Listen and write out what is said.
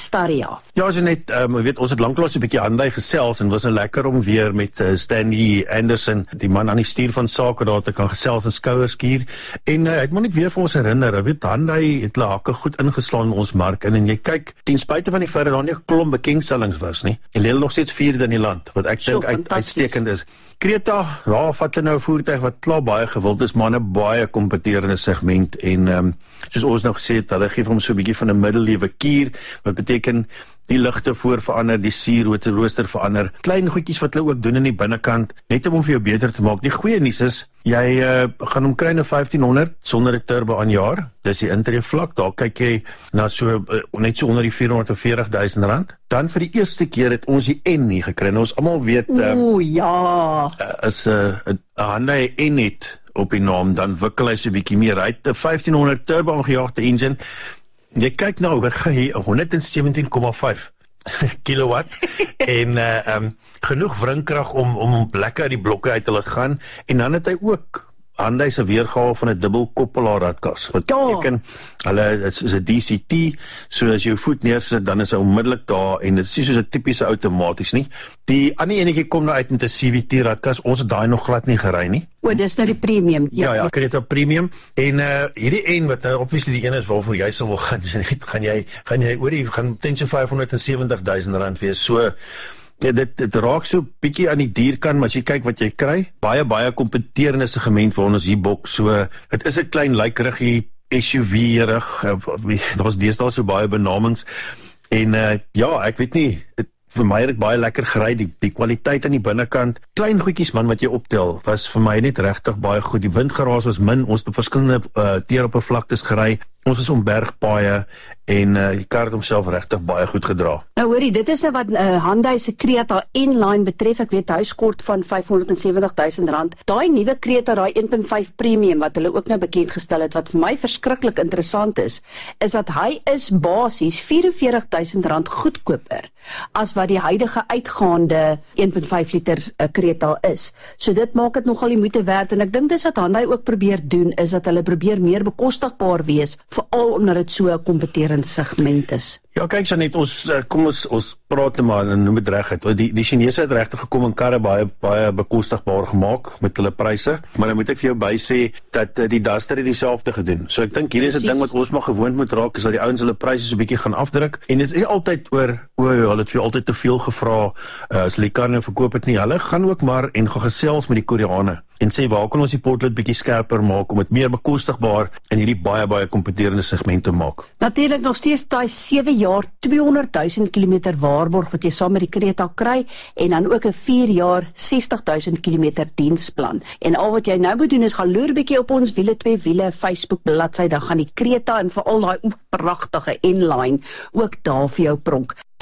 Staria. Ja, Jeanette, weet, ons het lanklaas 'n bietjie Hyundai gesels en was nou lekker om weer met Stanley Anderson, die man aan die stuur van sake daar te kan gesels en skouerskuur. En hy het maar net weer vir ons herinner, weet, Hyundai het hulle hakke goed ingeslaan in ons mark en jy kyk, ten spyte van die feit dat daar nie 'n klomp bekendstellings was nie. Hulle is nog steeds vierde in die land, wat ek dink uitstekend is. Creta, ja, vat hulle nou 'n voertuig wat klaar baie gewild is, maar 'n baie kompeterende segment en soos ons nou gesê het, hulle gee vir hom so 'n bietjie van 'n middelewe kier, wat beteken die ligte voor verander, die sierrooster verander, klein goedjies wat hulle ook doen in die binnekant, net om hom vir jou beter te maak. Die goeie nuus is, jy gaan hom kry na 1500 sonder 'n turbo aan jaar. Dis die intree vlak, daar kyk jy na so net so onder die 440 000 rand. Dan vir die eerste keer het ons die N nie gekry. Nou ons almal weet ja. Is 'n Hyundai N het op die naam, dan wikkel hy so 'n bietjie meer. Hy het 'n 1500 turbo aangejaagde engine. Jy kyk nou, wat gaan hier 117,5 kilowatt en genoeg wringkrag om lekker uit die blokke uit te laat gaan. En dan het hy ook Hyundai se weergawe van 'n dubbelkoppelaar radkas. Wat beteken, hulle is 'n DCT, so as jy jou voet neersit, dan is hy onmiddellik daar en dit is nie soos 'n tipiese outomaties nie. Die ander enetjie kom nou uit met 'n CVT radkas. Ons het daai nog glad nie gery nie. O, dis nou die premium. Ja, Creta premium. En hierdie een wat obviously die een is waarvoor jy sal wil gaan, gaan jy oor die gaan teen so 570 000 rand wees. So ja, dit raak so bietjie aan die dierkant, maar as jy kyk wat jy kry, baie kompeterende segment waar ons hier bok. So dit is 'n klein lykriggie SUV-rig. Daar's deesdae so baie benamings. En ja, ek weet nie, vir my het ek baie lekker gery, die kwaliteit aan die binnekant, klein goedjies man wat jy optel, was vir my net regtig baie goed. Die windgeraas was min, ons het op verskillende teeroppervlaktes gery, ons is om bergpaaie en die kar het homself regtig baie goed gedra. Nou hoorie, dit is nou wat Hyundai se Creta N-Line betref. Ek weet hy skort van 570 000 rand. Daai nuwe Creta, daai 1.5 premium wat hulle ook nou bekend gestel het, wat vir my verskriklik interessant is dat hy is basies 44 000 rand goedkoper as wat die huidige uitgaande 1.5 liter Creta is. So dit maak dit nogal die moeite werd en ek dink dis wat Hyundai ook probeer doen, is dat hulle probeer meer bekostigbaar wees, veral omdat dit so 'n kompeterende segment is. Ja, kyk Jeanette, ons praat maar en noem dit reguit. Die Chinese het regtig gekom en karre baie bekostigbaar gemaak met hulle pryse, maar dan moet ek vir jou bysê dat die Duster het dieselfde gedoen. So ek dink hierdie is 'n ding wat ons maar gewoond moet raak, is dat die ouens hulle pryse so 'n bietjie gaan afdruk. En dit is nie altyd hulle het vir altyd te veel gevra as hulle die kar nou verkoop het nie. Hulle gaan ook maar en gaan gesels met die Koreane en sê waar kan ons die potlood bietjie skerper maak om dit meer bekostigbaar in hierdie baie kompeterende segment te maak. Natuurlik nog steeds daai 7 jaar 200 000 km waarborg wat jy saam met die Creta kry en dan ook 'n 4 jaar 60 000 km diensplan. En al wat jy nou moet doen is gaan loer bietjie op ons Wiele 2 Wiele Facebook bladsy, dan gaan die Creta en veral daai pragtige N-Line ook daar vir jou pronk.